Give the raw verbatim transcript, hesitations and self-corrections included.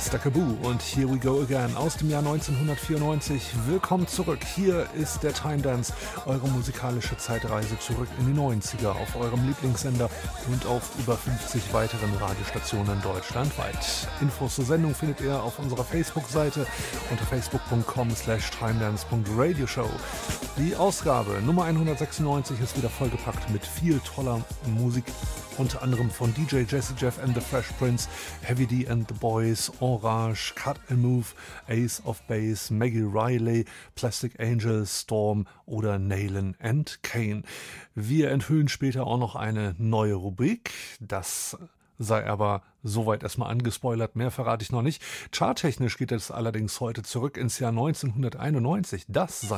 Stackaboo und Here We Go Again aus dem Jahr neunzehnhundertvierundneunzig. Willkommen zurück. Hier ist der Time Dance, eure musikalische Zeitreise zurück in die neunziger auf eurem Lieblingssender und auf über fünfzig weiteren Radiostationen deutschlandweit. Infos zur Sendung findet ihr auf unserer Facebook-Seite unter facebook punkt com slash timedance punkt radioshow. Die Ausgabe Nummer hundertsechsundneunzig ist wieder vollgepackt mit viel toller Musik, unter anderem von D J Jazzy Jeff and the Fresh Prince, Heavy D and the Boys, Orange, Cut and Move, Ace of Base, Maggie Riley, Plastic Angel, Storm oder Nayland and Kane. Wir enthüllen später auch noch eine neue Rubrik, das sei aber soweit erstmal angespoilert, mehr verrate ich noch nicht. Charttechnisch geht es allerdings heute zurück ins Jahr neunzehnhunderteinundneunzig. Das sei